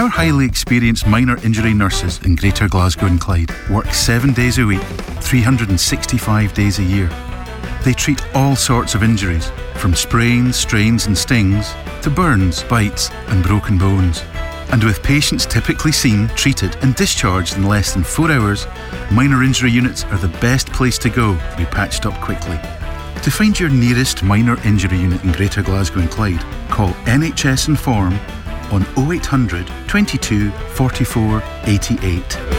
Our highly experienced minor injury nurses in Greater Glasgow and Clyde work 7 days a week, 365 days a year. They treat all sorts of injuries, from sprains, strains and stings, to burns, bites and broken bones. And with patients typically seen, treated and discharged in less than 4 hours, minor injury units are the best place to go to be patched up quickly. To find your nearest minor injury unit in Greater Glasgow and Clyde, call NHS Inform on 0800 22 44 88.